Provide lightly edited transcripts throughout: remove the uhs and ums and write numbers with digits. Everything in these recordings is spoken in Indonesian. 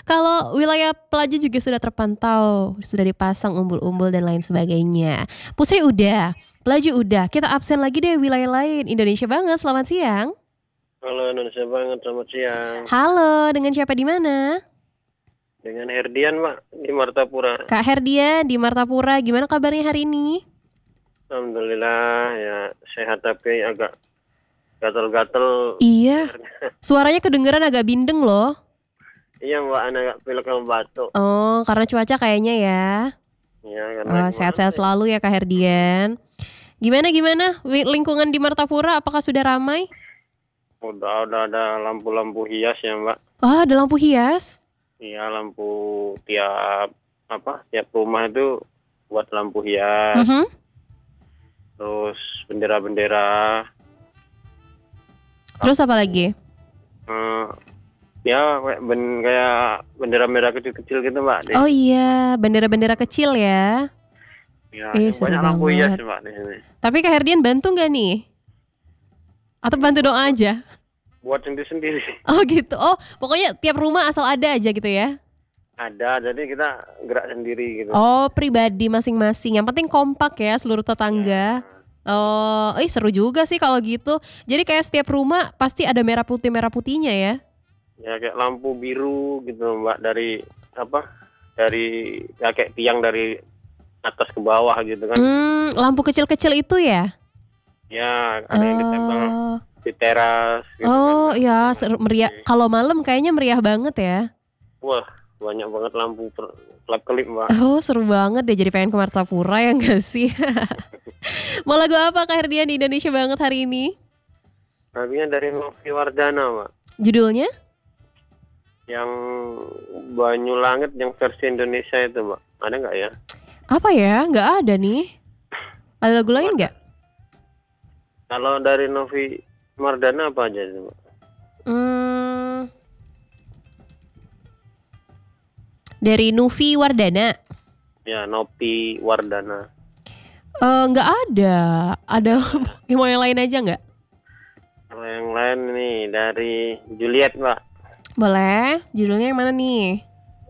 Kalau wilayah Pelaju juga sudah terpantau, sudah dipasang umbul-umbul dan lain sebagainya. Pusri udah, Pelaju udah. Kita absen lagi deh wilayah lain. Indonesia banget. Selamat siang. Halo Indonesia banget, selamat siang. Halo, dengan siapa di mana? Dengan Herdian, Pak, di Martapura. Kak Herdia di Martapura. Gimana kabarnya hari ini? Alhamdulillah, ya sehat tapi agak gatel-gatel. Iya, suaranya kedengeran agak bindeng loh. Iya, Mbak, agak pilek sama batuk. Oh, karena cuaca kayaknya ya. Ya, karena Oh, gimana sehat-sehat sih? selalu ya Kak Herdian. Gimana lingkungan di Martapura? Apakah sudah ramai? Udah ada lampu-lampu hias ya, Mbak. Oh, ada lampu hias. Iya, lampu tiap rumah itu buat lampu hias. Mhm. Terus bendera-bendera. Terus apa lagi? eh, Ya, kayak bendera-bendera kecil-kecil gitu, Mbak. Oh iya, bendera-bendera kecil ya. Ya, Ih, yang seru banyak lampu hias, banget. Mbak, di sini. Tapi Kak Herdian bantu nggak nih? Atau bantu doa aja? Buat sendiri-sendiri. Oh gitu. Oh, pokoknya tiap rumah asal ada aja gitu ya. Ada, jadi kita gerak sendiri gitu. Oh, pribadi masing-masing. Yang penting kompak ya seluruh tetangga. Oh, seru juga sih kalau gitu. Jadi kayak setiap rumah pasti ada merah putihnya ya. Ya kayak lampu biru gitu, Mbak, dari ya kayak tiang dari atas ke bawah gitu kan. Lampu kecil-kecil itu ya? Ya, ada yang ditempel Oh, di teras gitu oh kan. ya, meriah. Kalau malam kayaknya meriah banget ya. Wah, banyak banget lampu kelap-kelip, Mbak. Oh, seru banget deh, jadi pengen ke Martapura ya nggak sih? Mau lagu apa Kak Herdian di Indonesia banget hari ini? Lagunya dari Novi Wardana, Mbak. Judulnya? Yang Banyu Langit yang versi Indonesia itu, Mbak. Ada nggak ya? Apa ya? Nggak ada nih. Ada lagu lain nggak? Kalau dari Novi Wardana apa aja itu, Mbak? Dari Nuvi Wardana. Ya, Novi Wardana. Nggak ada. Ada mau yang lain aja nggak? Kalau yang lain nih dari Juliet, Mbak. Boleh. Judulnya yang mana nih?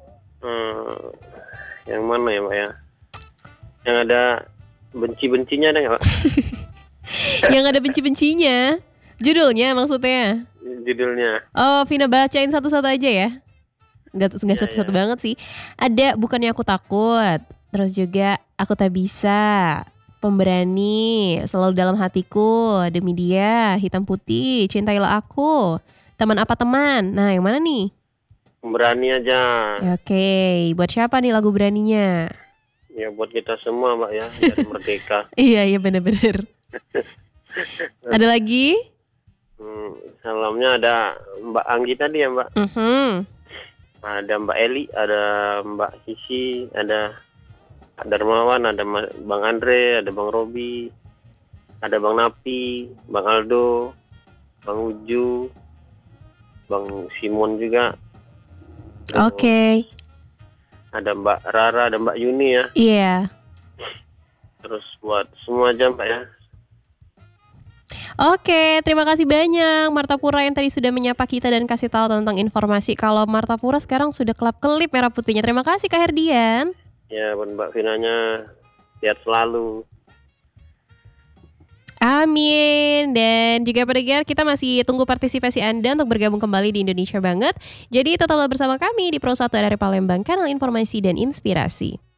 Yang mana ya, Mbak ya? Yang ada benci-bencinya ada nggak, Mbak? Yang ada benci-bencinya. Judulnya maksudnya. Judulnya. Oh, Vina bacain satu-satu aja ya. Nggak Ya, satu-satu ya. banget sih. Ada Bukannya Aku Takut. Terus juga Aku Tak Bisa. Pemberani, Selalu Dalam Hatiku, Demi Dia, Hitam Putih, Cintailah Aku. Teman Apa Teman. Nah, yang mana nih? Berani aja. Ya, oke, buat siapa nih lagu beraninya? Ya buat kita semua, Mbak ya, biar merdeka. Iya bener-bener. Ada lagi? Salamnya ada Mbak Anggi tadi ya, Mbak. Ada Mbak Eli, ada Mbak Sisi, ada Darmawan, ada Bang Andre, ada Bang Robi, ada Bang Napi, Bang Aldo, Bang Uju, Bang Simon juga. Oke. Ada Mbak Rara, ada Mbak Yuni ya. Iya. Terus buat semua aja, Mbak ya. Oke, terima kasih banyak Martapura yang tadi sudah menyapa kita dan kasih tahu tentang informasi kalau Martapura sekarang sudah kelap-kelip merah putihnya. Terima kasih Kak Herdian. Ya, buat Mbak Vinanya sehat selalu. Amin. Dan juga pendengar, kita masih tunggu partisipasi Anda untuk bergabung kembali di Indonesia Banget. Jadi tetaplah bersama kami di Pro 1 dari Palembang, kanal informasi dan inspirasi.